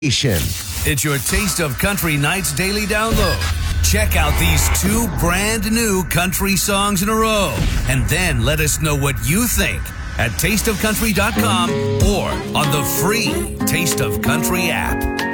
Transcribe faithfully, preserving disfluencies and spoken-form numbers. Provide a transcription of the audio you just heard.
It's your Taste of Country Nights daily download. Check out these two brand new country songs in a row, and then let us know what you think at taste of country dot com or on the free Taste of Country app.